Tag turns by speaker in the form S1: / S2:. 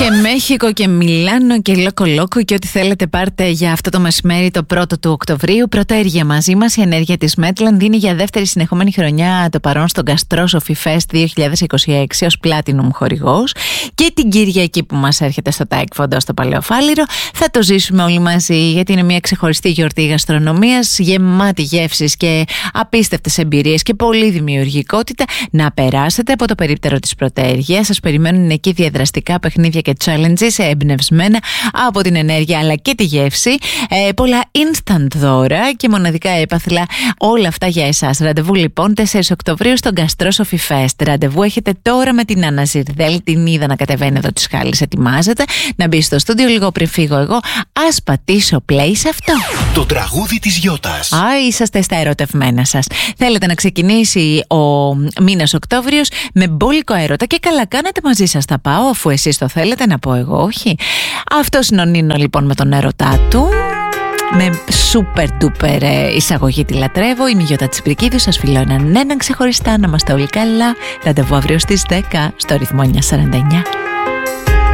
S1: Και Μέχικο και Μιλάνο και Λόκο και ό,τι θέλετε πάρτε για αυτό το μεσημέρι, το 1ο του Οκτωβρίου. Πρωτοέργεια μαζί μας. Η ενέργεια της Μέτλαντ δίνει για δεύτερη συνεχόμενη χρονιά το παρόν στο Gastrosophy Fest 2026 ως Platinum χορηγός. Και την Κυριακή που μας έρχεται στο Taekwondo στο Παλαιοφάλιρο θα το ζήσουμε όλοι μαζί, γιατί είναι μια ξεχωριστή γιορτή γαστρονομίας, γεμάτη γεύσεις και απίστευτες εμπειρίες και πολλή δημιουργικότητα. Να περάσετε από το περίπτερο της Πρωτοέργειας. Σας περιμένουν εκεί διαδραστικά παιχνίδια και challenges εμπνευσμένα από την ενέργεια αλλά και τη γεύση. Πολλά instant δώρα και μοναδικά έπαθλα. Όλα αυτά για εσάς. Ραντεβού λοιπόν 4 Οκτωβρίου στο Gastrosophy Fest. Ραντεβού έχετε τώρα με την Άννα Ζιρδέλ. Την είδα να κατεβαίνει εδώ τις Χάλης. Ετοιμάζεται να μπει στο στούντιο λίγο πριν φύγω εγώ. Ας πατήσω play σε αυτό.
S2: Το τραγούδι της Γιώτας.
S1: Είσαστε στα ερωτευμένα σας. Θέλετε να ξεκινήσει ο μήνας Οκτώβριος με μπόλικο έρωτα και καλά κάνετε, μαζί σας θα πάω, αφού εσείς το θέλετε, να πω εγώ όχι. Αυτός είναι ο Νίνο λοιπόν με τον έρωτά του, με super duper εισαγωγή, τη λατρεύω. Είμαι η Γιώτα Τσιπρικίδου, σας φιλώ έναν ξεχωριστά, να είμαστε όλοι καλά. Ραντεβού αύριο στις 10 στο ρυθμό 949.